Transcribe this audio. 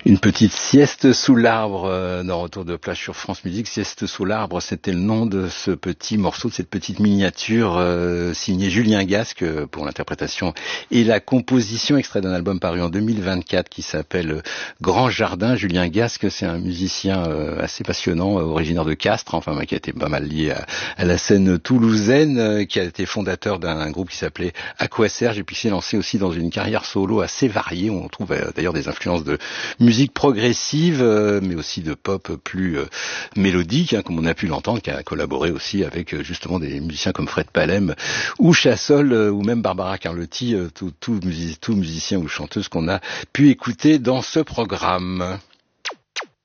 Une petite sieste sous l'arbre dans Retour de plage sur France Musique. Sieste sous l'arbre, c'était le nom de ce petit morceau, de cette petite miniature signée Julien Gasque pour l'interprétation et la composition, extrait d'un album paru en 2024 qui s'appelle Grand Jardin. Julien Gasque, c'est un musicien assez passionnant, originaire de Castres, enfin qui a été pas mal lié à la scène toulousaine, qui a été fondateur d'un groupe qui s'appelait Aquaserge et puis s'est lancé aussi dans une carrière solo assez variée où on trouve d'ailleurs des influences de musique progressive, mais aussi de pop plus mélodique, comme on a pu l'entendre, qui a collaboré aussi avec justement des musiciens comme Fred Palem ou Chassol ou même Barbara Carlotti, tout musicien ou chanteuse qu'on a pu écouter dans ce programme.